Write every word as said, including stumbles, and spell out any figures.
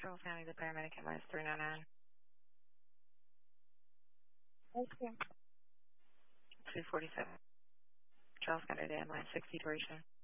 Charles County, the paramedic at minus three nine nine. Okay. two forty-seven. Charles County, the minus sixty duration.